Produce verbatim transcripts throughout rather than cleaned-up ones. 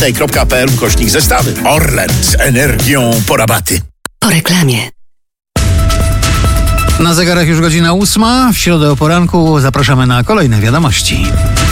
witaj kropka p l ukośnik zestawy. Orlen z energią po rabaty. Po reklamie. Na zegarach już godzina ósma. W środę o poranku zapraszamy na kolejne wiadomości.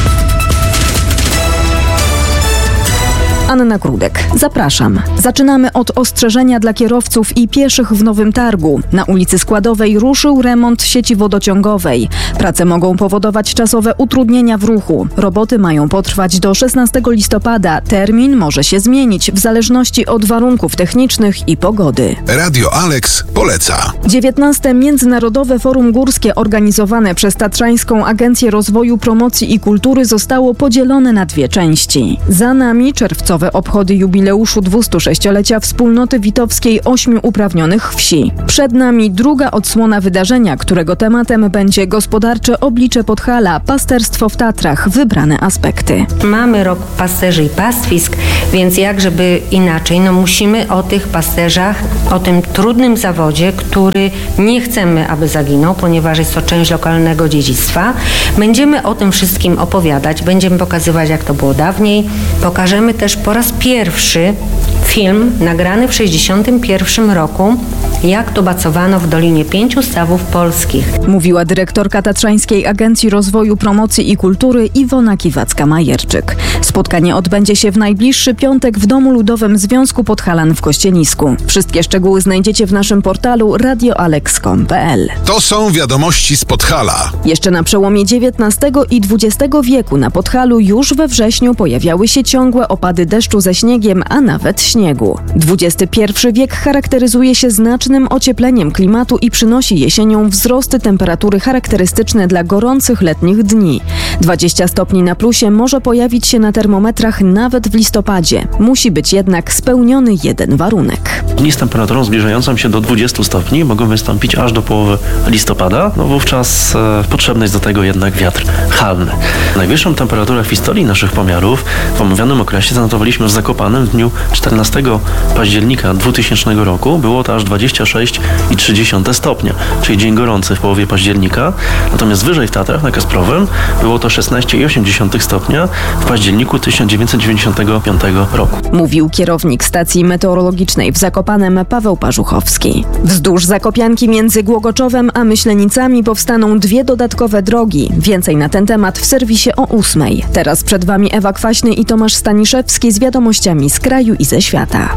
Anna Krudek. Zapraszam. Zaczynamy od ostrzeżenia dla kierowców i pieszych w Nowym Targu. Na ulicy Składowej ruszył remont sieci wodociągowej. Prace mogą powodować czasowe utrudnienia w ruchu. Roboty mają potrwać do szesnastego listopada. Termin może się zmienić w zależności od warunków technicznych i pogody. Radio Alex poleca. dziewiętnaste Międzynarodowe Forum Górskie organizowane przez Tatrzańską Agencję Rozwoju, Promocji i Kultury zostało podzielone na dwie części. Za nami czerwcowe obchody jubileuszu dwustulecia Wspólnoty Witowskiej Ośmiu Uprawnionych Wsi. Przed nami druga odsłona wydarzenia, którego tematem będzie gospodarcze oblicze Podhala, pasterstwo w Tatrach, wybrane aspekty. Mamy rok pasterzy i pastwisk, więc jak żeby inaczej, no musimy o tych pasterzach, o tym trudnym zawodzie, który nie chcemy, aby zaginął, ponieważ jest to część lokalnego dziedzictwa. Będziemy o tym wszystkim opowiadać, będziemy pokazywać, jak to było dawniej. Pokażemy też po raz pierwszy film nagrany w sześćdziesiątym pierwszym roku, jak to bacowano w Dolinie Pięciu Stawów Polskich. Mówiła dyrektorka Tatrzańskiej Agencji Rozwoju, Promocji i Kultury Iwona Kiwacka-Majerczyk. Spotkanie odbędzie się w najbliższy piątek w Domu Ludowym Związku Podhalan w Kościelisku. Wszystkie szczegóły znajdziecie w naszym portalu radio alex kropka com kropka p l. To są wiadomości z Podhala. Jeszcze na przełomie dziewiętnastego i dwudziestego wieku na Podhalu już we wrześniu pojawiały się ciągłe opady deszczu ze śniegiem, a nawet śniegu. dwudziesty pierwszy wiek charakteryzuje się znacznym ociepleniem klimatu i przynosi jesienią wzrosty temperatury charakterystyczne dla gorących letnich dni. dwadzieścia stopni na plusie może pojawić się na termometrach nawet w listopadzie. Musi być jednak spełniony jeden warunek. Dni z temperaturą zbliżającą się do dwudziestu stopni mogą wystąpić aż do połowy listopada. No wówczas e, potrzebny jest do tego jednak wiatr halny. Najwyższą temperaturę w historii naszych pomiarów w omawianym okresie zanotowaliśmy w Zakopanem w dniu czternastego października dwutysięcznego roku. Było to aż dwadzieścia sześć i trzy dziesiąte stopnia, czyli dzień gorący w połowie października. Natomiast wyżej w Tatrach na Kasprowym było to szesnaście i osiem dziesiątych stopnia w październiku tysiąc dziewięćset dziewięćdziesiątego piątego roku. Mówił kierownik stacji meteorologicznej w Zakopanem Paweł Parzuchowski. Wzdłuż Zakopianki między Głogoczowem a Myślenicami powstaną dwie dodatkowe drogi. Więcej na ten temat w serwisie o ósmej. Teraz przed Wami Ewa Kwaśny i Tomasz Staniszewski z wiadomościami z kraju i ze świata.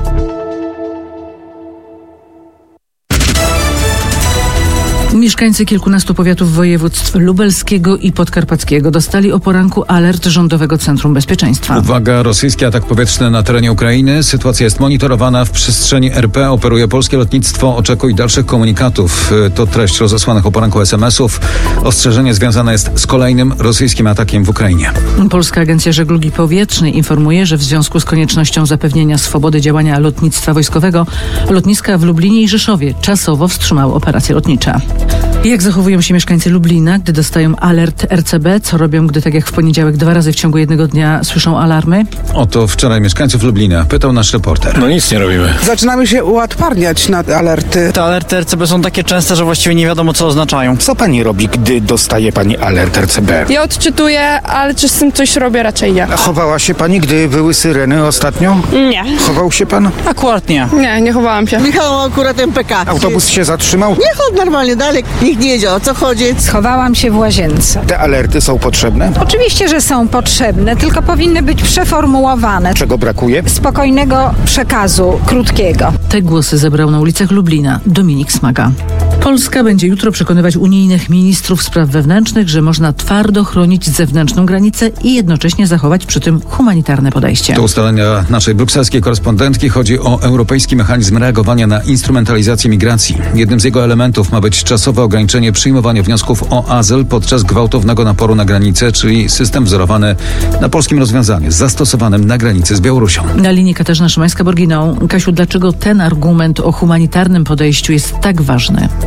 Mieszkańcy kilkunastu powiatów województw lubelskiego i podkarpackiego dostali o poranku alert Rządowego Centrum Bezpieczeństwa. Uwaga, rosyjski atak powietrzny na terenie Ukrainy. Sytuacja jest monitorowana w przestrzeni R P. Operuje polskie lotnictwo. Oczekuj dalszych komunikatów. To treść rozesłanych o poranku es em esów. Ostrzeżenie związane jest z kolejnym rosyjskim atakiem w Ukrainie. Polska Agencja Żeglugi Powietrznej informuje, że w związku z koniecznością zapewnienia swobody działania lotnictwa wojskowego lotniska w Lublinie i Rzeszowie czasowo wstrzymały operacje lotnicze. Jak zachowują się mieszkańcy Lublina, gdy dostają alert R C B? Co robią, gdy tak jak w poniedziałek dwa razy w ciągu jednego dnia słyszą alarmy? Oto wczoraj mieszkańców Lublina pytał nasz reporter. No nic nie robimy. Zaczynamy się uodparniać na te alerty. Te alerty R C B są takie częste, że właściwie nie wiadomo, co oznaczają. Co pani robi, gdy dostaje pani alert R C B? Ja odczytuję, ale czy z tym coś robię? Raczej nie. Chowała się pani, gdy były syreny ostatnio? Nie. Chował się pan? Akurat nie. Nie, nie chowałam się. Michał akurat M P K. Autobus się zatrzymał? Nie chodź normalnie dalej. Nikt nie wiedział, o co chodzi. Schowałam się w łazience. Te alerty są potrzebne? Oczywiście, że są potrzebne, tylko powinny być przeformułowane. Czego brakuje? Spokojnego przekazu, krótkiego. Te głosy zebrał na ulicach Lublina Dominik Smaga. Polska będzie jutro przekonywać unijnych ministrów spraw wewnętrznych, że można twardo chronić zewnętrzną granicę i jednocześnie zachować przy tym humanitarne podejście. To ustalenia naszej brukselskiej korespondentki. Chodzi o europejski mechanizm reagowania na instrumentalizację migracji. Jednym z jego elementów ma być czasowe ograniczenie przyjmowania wniosków o azyl podczas gwałtownego naporu na granicę, czyli system wzorowany na polskim rozwiązaniu, zastosowanym na granicy z Białorusią. Na linii Katarzyna Szymańska-Borginą. Kasiu, dlaczego ten argument o humanitarnym podejściu jest tak ważny?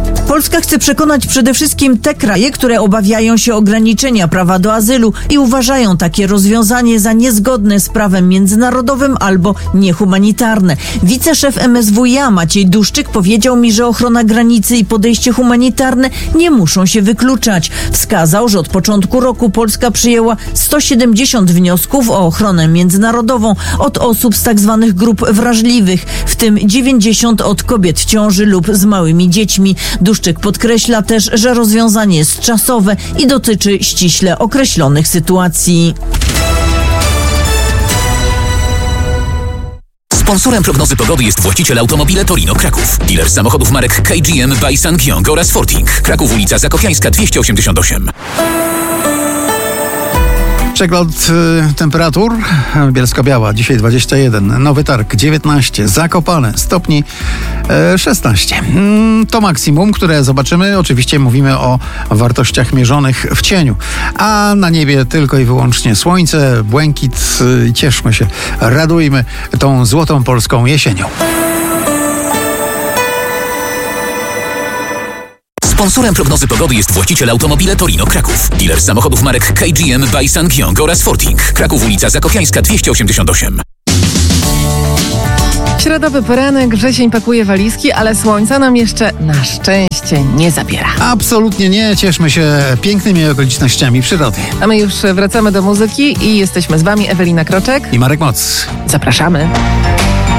Polska chce przekonać przede wszystkim te kraje, które obawiają się ograniczenia prawa do azylu i uważają takie rozwiązanie za niezgodne z prawem międzynarodowym albo niehumanitarne. Wiceszef M S W iA Maciej Duszczyk powiedział mi, że ochrona granicy i podejście humanitarne nie muszą się wykluczać. Wskazał, że od początku roku Polska przyjęła sto siedemdziesiąt wniosków o ochronę międzynarodową od osób z tzw. grup wrażliwych, w tym dziewięćdziesiąt od kobiet w ciąży lub z małymi dziećmi. Duszczyk podkreśla też, że rozwiązanie jest czasowe i dotyczy ściśle określonych sytuacji. Sponsorem prognozy pogody jest właściciel Automobile Torino Kraków. Dealer samochodów marek K G M, by Sangyong oraz Forting. Kraków, ulica Zakopiańska dwieście osiemdziesiąt osiem. Przegląd y, temperatur. Bielsko-Biała dzisiaj dwadzieścia jeden, Nowy Targ dziewiętnaście, Zakopane stopni y, szesnaście. Mm, to maksimum, które zobaczymy. Oczywiście mówimy o wartościach mierzonych w cieniu. A na niebie tylko i wyłącznie słońce, błękit. Y, cieszmy się, radujmy tą złotą polską jesienią. Sponsorem prognozy pogody jest właściciel Automobile Torino Kraków. Dealer samochodów marek K G M, by Sangyong oraz Forting. Kraków, ulica Zakopiańska dwieście osiemdziesiąt osiem. Środowy poranek, wrzesień pakuje walizki, ale słońca nam jeszcze na szczęście nie zabiera. Absolutnie nie. Cieszmy się pięknymi okolicznościami przyrody. A my już wracamy do muzyki i jesteśmy z wami Ewelina Kroczek i Marek Moc. Zapraszamy.